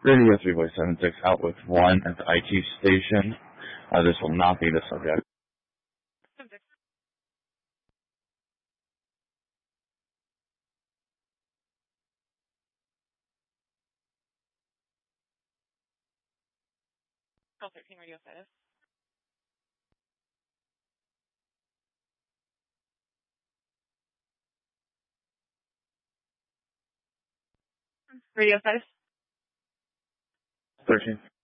Radio 3.76 out with 1 at the IT station. This will not be the subject. Call 13 radio status. Radio status. 13.